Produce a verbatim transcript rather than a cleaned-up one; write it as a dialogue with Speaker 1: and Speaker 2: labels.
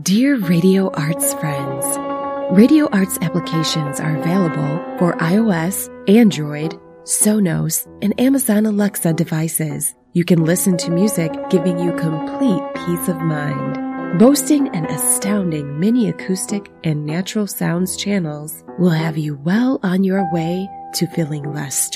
Speaker 1: Dear Radio Arts friends, Radio Arts applications are available for iOS, Android, Sonos, and Amazon Alexa devices. You can listen to music, giving you complete peace of mind. Boasting an astounding mini acoustic and natural sounds channels will have you well on your way to feeling less stressed